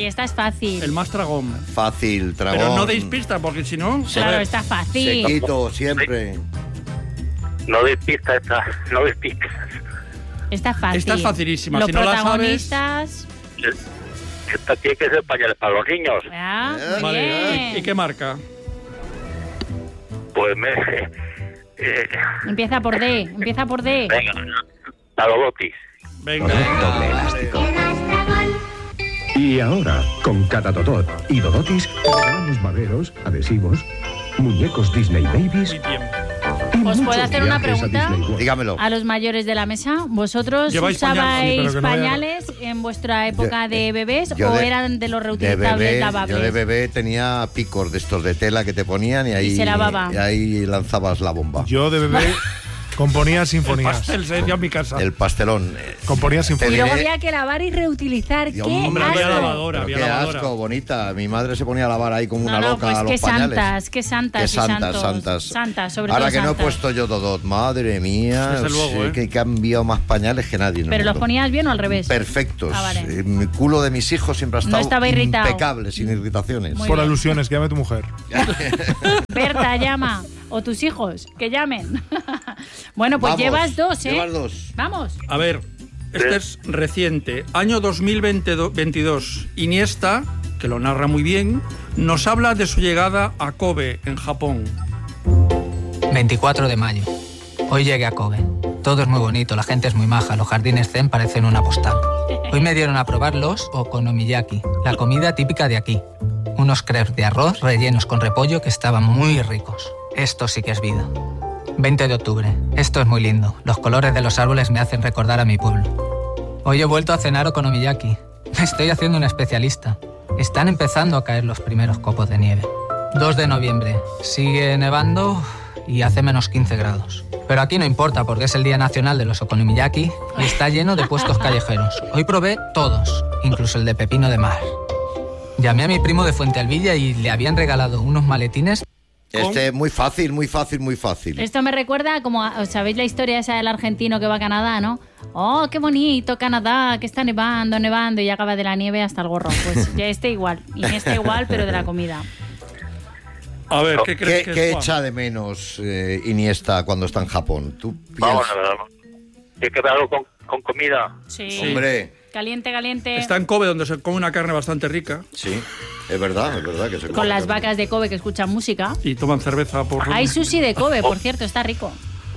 esta es fácil. El más tragón. Fácil, tragón. Pero no deis pistas, porque si no... Claro, está fácil. Sequito, siempre. No deis pistas, no deis pistas. Está fácil. Esta es facilísima. Los Si no la sabes... protagonistas... Esta tiene que ser pañales para los niños. Ah, muy Vale, bien. ¿y qué marca? Pues Empieza por D. venga, a los Dotis. Venga. Y ahora, con Catatotot y Dodotis, regalamos baberos, adhesivos, muñecos Disney Babies Muy bien. y ¿Os puedo muchos hacer una viajes a pregunta? Disney World. Dígamelo. A los mayores de la mesa, ¿vosotros ¿Lleváis usabais pañales? Sí, pero que no vaya- pañales en vuestra época de bebés yo o de- eran de los De reutilizables bebé, lavables? yo de bebé tenía picos de estos de tela que te ponían y ahí, se lavaba. y ahí lanzabas la bomba. Yo de bebé componía El sinfonías. pastel se decía en mi casa. El pastelón. Componía Y sinfonías. luego diré- había que lavar y reutilizar. Dios, ¡Qué hombre, había asco! lavadora. Pero había qué lavadora. asco, bonita. Mi madre se ponía a lavar ahí como una No, loca pues a los qué pañales. santas, qué santas Qué y santos. santas. Santas, sobre Ahora todo que no he santas. puesto yo Dodot, madre mía, Desde luego, sí, ¿eh? que he cambiado más pañales que nadie en el ¿Pero los mundo. ponías bien o al revés? Perfectos. Ah, vale. El culo de mis hijos siempre ha No estado estaba irritado. impecable, sin irritaciones. Muy Por bien. alusiones, que llame tu mujer. Berta, llama. O tus hijos, que llamen. Bueno, pues Vamos, llevas dos, ¿eh? Llevas dos. Vamos. A ver, este es reciente. Año 2022. Iniesta, que lo narra muy bien, nos habla de su llegada a Kobe, en Japón. 24 de mayo. Hoy llegué a Kobe. Todo es muy bonito, la gente es muy maja, los jardines zen parecen una postal. Hoy me dieron a probar los okonomiyaki, la comida típica de aquí. Unos crepes de arroz rellenos con repollo que estaban muy ricos. Esto sí que es vida. 20 de octubre. Esto es muy lindo. Los colores de los árboles me hacen recordar a mi pueblo. Hoy he vuelto a cenar okonomiyaki. Me estoy haciendo un especialista. Están empezando a caer los primeros copos de nieve. 2 de noviembre. Sigue nevando y hace menos 15 grados. Pero aquí no importa porque es el Día Nacional de los Okonomiyaki y está lleno de puestos callejeros. Hoy probé todos, incluso el de pepino de mar. Llamé a mi primo de Fuente Alvilla y le habían regalado unos maletines. Este es muy fácil, muy fácil, muy fácil. Esto me recuerda como, ¿sabéis la historia esa del argentino que va a Canadá, no? Oh, qué bonito Canadá, que está nevando, nevando y acaba de la nieve hasta el gorro. Pues ya este igual, y este igual, pero de la comida. A ver, ¿qué crees ¿Qué, que qué es, Juan? echa de menos Iniesta cuando está en Japón? ¿Tú Vamos piensas? a ver. Hay que verlo con comida. Sí. Hombre, Caliente, caliente. Está en Kobe, donde se come una carne bastante rica sí, es verdad que se Con come las carne. vacas de Kobe que escuchan música. y toman cerveza por... Hay sushi de Kobe, por cierto, está rico.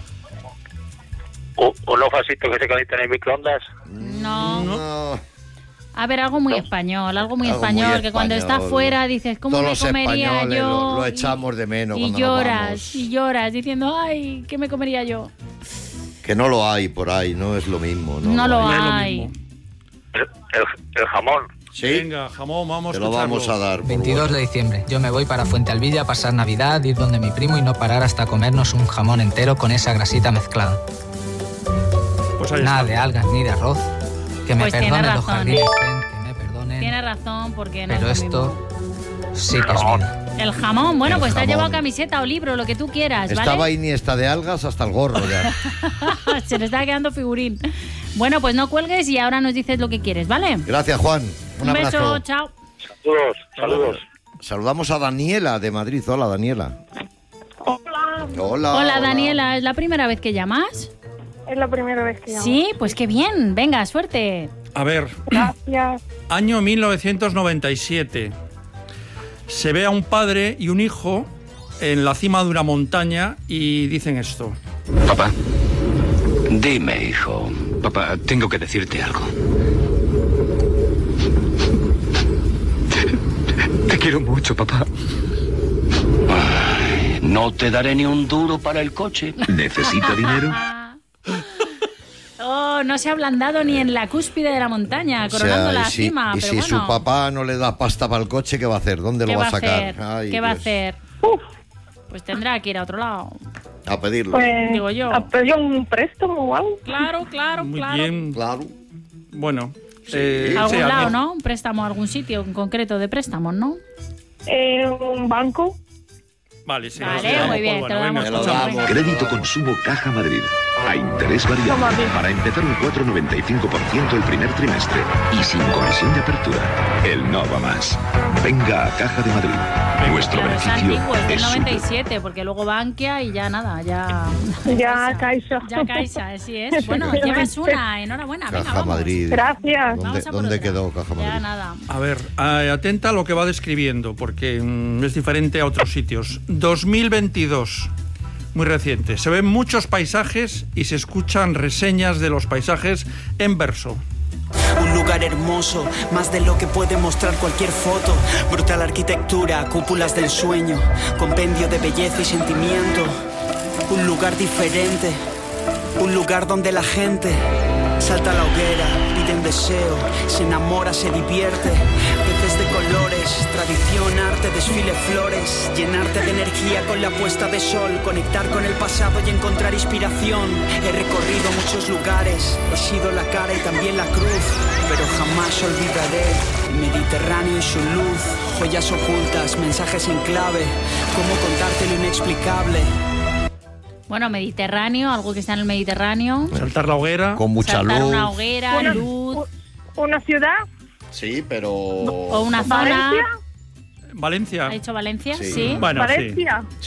Unos vasitos que se calientan en microondas. No. No, A ver, algo muy español, algo muy Algo muy español, que cuando está español. fuera dices, ¿cómo Todos me los comería españoles yo? lo echamos de menos y cuando nos lloras, vamos. y lloras, diciendo, ay, ¿qué me comería yo? que no lo hay por ahí, no es lo mismo. No lo No es lo hay. mismo. El jamón. Sí, Venga, jamón, vamos te a lo escucharlo. vamos a dar. por 22 favor. de diciembre. Yo me voy para Fuente Alvilla a pasar Navidad, ir donde mi primo y no parar hasta comernos un jamón entero con esa grasita mezclada. Pues ahí Nada está. de algas ni de arroz. Que me Pues tiene perdonen los razón. jardines zen, que me perdonen. Tiene razón, porque no Pero es lo esto sí que es vida. mismo. El jamón, bueno, El pues te has jamón. llevado camiseta o libro, lo que tú quieras, ¿vale? Estaba Iniesta de algas hasta el gorro ya. Se le está quedando figurín. Bueno, pues no cuelgues y ahora nos dices lo que quieres, ¿vale? Gracias, Juan. Un abrazo. beso, chao. Saludos. Saludamos a Daniela de Madrid. Hola, Daniela. Hola. Hola, Daniela, ¿es la primera vez que llamas? Es la primera vez que llamo. Sí, pues qué bien. Venga, suerte. A ver, Gracias. año 1997. Se ve a un padre y un hijo en la cima de una montaña y dicen esto. Papá. Dime, hijo. Papá, tengo que decirte algo. Te quiero mucho, papá. Ay, no te daré ni un duro para el coche. ¿Necesita dinero? Oh, no se ha ablandado ni en la cúspide de la montaña, coronando la cima. y pero si bueno, su papá no le da pasta para el coche, ¿qué va a hacer? ¿Dónde ¿qué lo va a va a sacar? hacer? Ay, ¿Qué va a Dios. hacer? Pues tendrá que ir a otro lado. A pedirlo. Pues, Digo yo. ¿a pedir un préstamo o algo? Claro, claro, Muy claro. bien. Claro. Bueno. Algún sí, lado, alguien- ¿no? Un préstamo, algún sitio en concreto de préstamos, ¿no? Un banco. Vale, sí. Vale, sí, vamos muy por bien, bueno, te lo venga, damos por escuchamos. bueno. Crédito Consumo Caja Madrid. A interés variable. Para empezar un 4,95% el primer trimestre. Y sin comisión de apertura. El no va más. Venga a Caja de Madrid. Nuestro Claro, es beneficio antiguo, es del es suyo. 97, porque luego Bankia y ya nada, ya... Ya, Caixa. Ya Caixa, así es. Bueno, llevas una, enhorabuena. Venga, Caja vamos. Madrid. Gracias. Vamos a por ¿Dónde otra. quedó Caja Ya Madrid? nada. A ver, atenta a lo que va describiendo, porque es diferente a otros sitios. 2022, muy reciente. Se ven muchos paisajes y se escuchan reseñas de los paisajes en verso. Un lugar hermoso, más de lo que puede mostrar cualquier foto. Brutal arquitectura, cúpulas del sueño, compendio de belleza y sentimiento. Un lugar diferente, un lugar donde la gente salta a la hoguera, pide un deseo, se enamora, se divierte. Peces de colores, tradición, arte, desfile, flores. Llenarte de energía con la puesta de sol, conectar con el pasado y encontrar inspiración. He recorrido muchos lugares, he sido la cara y también la cruz, pero jamás olvidaré el Mediterráneo y su luz. Joyas ocultas, mensajes en clave, cómo contarte lo inexplicable. Bueno, Mediterráneo, algo que está en el Mediterráneo. Saltar la hoguera. Con mucha Saltar luz. una hoguera, luz. ¿Una ciudad? Sí, pero... O una zona. ¿Valencia? Valencia. ¿Ha dicho Valencia? Sí. Sí. Bueno, sí. ¿Valencia?